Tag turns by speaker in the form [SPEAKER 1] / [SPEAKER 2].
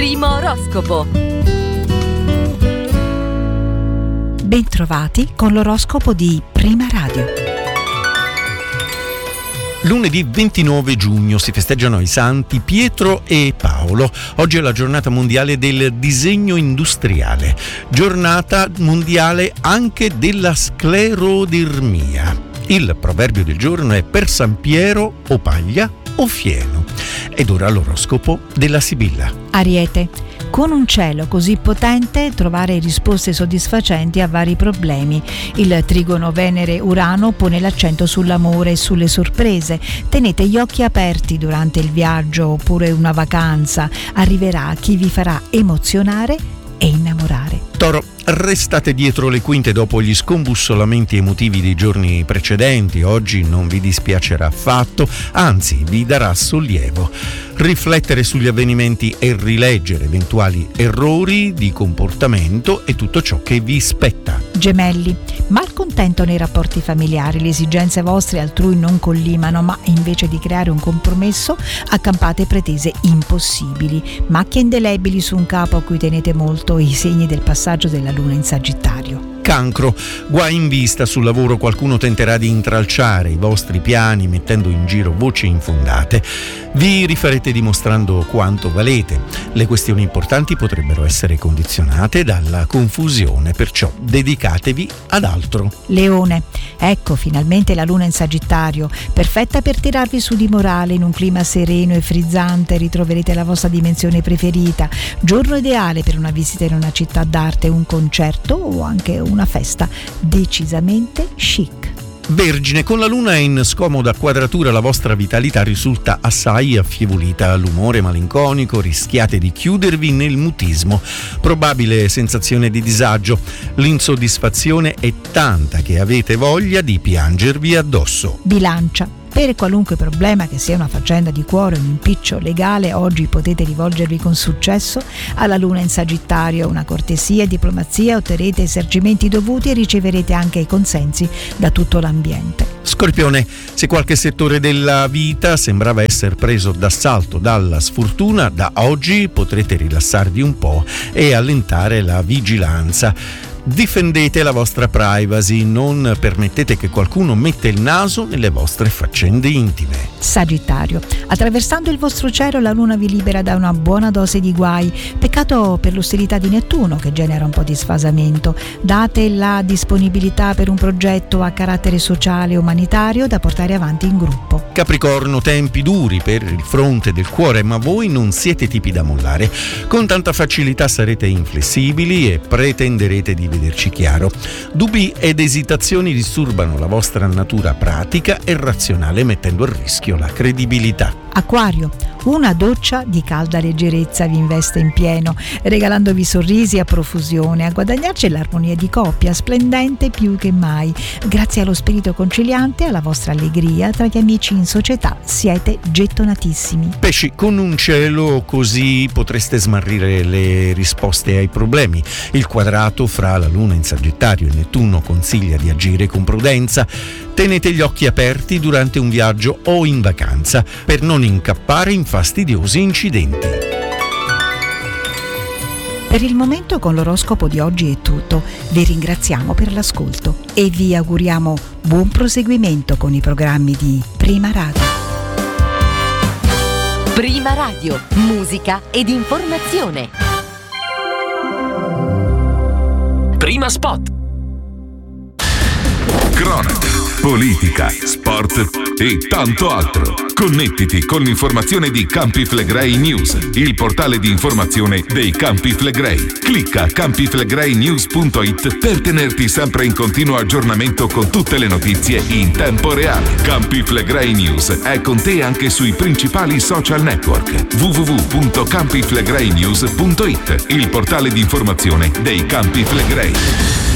[SPEAKER 1] Primo oroscopo.
[SPEAKER 2] Bentrovati con l'oroscopo di Prima Radio.
[SPEAKER 3] Lunedì 29 giugno si festeggiano i santi Pietro e Paolo. Oggi è la giornata mondiale del disegno industriale, giornata mondiale anche della sclerodermia. Il proverbio del giorno è: per San Piero o paglia o fieno. Ed ora l'oroscopo della Sibilla.
[SPEAKER 2] Ariete. Con un cielo così potente trovare risposte soddisfacenti a vari problemi. Il trigono Venere-Urano pone l'accento sull'amore e sulle sorprese. Tenete gli occhi aperti durante il viaggio oppure una vacanza. Arriverà chi vi farà emozionare e innamorare.
[SPEAKER 3] Toro, restate dietro le quinte dopo gli scombussolamenti emotivi dei giorni precedenti. Oggi non vi dispiacerà affatto, anzi vi darà sollievo. Riflettere sugli avvenimenti e rileggere eventuali errori di comportamento è tutto ciò che vi spetta.
[SPEAKER 2] Gemelli. Malcontento nei rapporti familiari, le esigenze vostre altrui non collimano, ma invece di creare un compromesso accampate pretese impossibili. Macchie indelebili su un capo a cui tenete molto, i segni del passaggio della luna in Sagittario.
[SPEAKER 3] Cancro, guai in vista sul lavoro, qualcuno tenterà di intralciare i vostri piani mettendo in giro voci infondate. Vi rifarete dimostrando quanto valete. Le questioni importanti potrebbero essere condizionate dalla confusione, perciò dedicatevi ad altro.
[SPEAKER 2] Leone. Ecco finalmente la luna in Sagittario, perfetta per tirarvi su di morale. In un clima sereno e frizzante ritroverete la vostra dimensione preferita. Giorno ideale per una visita in una città d'arte, un concerto o anche una festa decisamente chic.
[SPEAKER 3] Vergine, con la luna in scomoda quadratura la vostra vitalità risulta assai affievolita. L'umore malinconico, rischiate di chiudervi nel mutismo. Probabile sensazione di disagio. L'insoddisfazione è tanta che avete voglia di piangervi addosso.
[SPEAKER 2] Bilancia. Per qualunque problema, che sia una faccenda di cuore o un impiccio legale, oggi potete rivolgervi con successo alla luna in Sagittario. Una cortesia e diplomazia, otterrete i esercimenti dovuti e riceverete anche i consensi da tutto l'ambiente.
[SPEAKER 3] Scorpione, se qualche settore della vita sembrava essere preso d'assalto dalla sfortuna, da oggi potrete rilassarvi un po' e allentare la vigilanza. Difendete la vostra privacy, non permettete che qualcuno metta il naso nelle vostre faccende intime.
[SPEAKER 2] Sagittario. Attraversando il vostro cielo la luna vi libera da una buona dose di guai. Peccato per l'ostilità di Nettuno che genera un po' di sfasamento. Date la disponibilità per un progetto a carattere sociale e umanitario da portare avanti in gruppo.
[SPEAKER 3] Capricorno, tempi duri per il fronte del cuore, ma voi non siete tipi da mollare. Con tanta facilità sarete inflessibili e pretenderete di vederci chiaro. Dubbi ed esitazioni disturbano la vostra natura pratica e razionale, mettendo a rischio la credibilità.
[SPEAKER 2] Acquario. Una doccia di calda leggerezza vi investe in pieno, regalandovi sorrisi a profusione. A guadagnarci l'armonia di coppia, splendente più che mai. Grazie allo spirito conciliante e alla vostra allegria tra gli amici in società siete gettonatissimi.
[SPEAKER 3] Pesci, con un cielo così potreste smarrire le risposte ai problemi. Il quadrato fra la luna in Sagittario e Nettuno consiglia di agire con prudenza. Tenete gli occhi aperti durante un viaggio o in vacanza per non incappare in fastidiosi incidenti.
[SPEAKER 2] Per il momento con l'oroscopo di oggi è tutto. Vi ringraziamo per l'ascolto e vi auguriamo buon proseguimento con i programmi di Prima Radio.
[SPEAKER 1] Prima Radio, musica ed informazione.
[SPEAKER 4] Prima Spot. Cronaca, politica, sport e tanto altro. Connettiti con l'informazione di Campi Flegrei News, il portale di informazione dei Campi Flegrei. Clicca campiflegreinews.it per tenerti sempre in continuo aggiornamento con tutte le notizie in tempo reale. Campi Flegrei News è con te anche sui principali social network. www.campiflegreinews.it, il portale di informazione dei Campi Flegrei.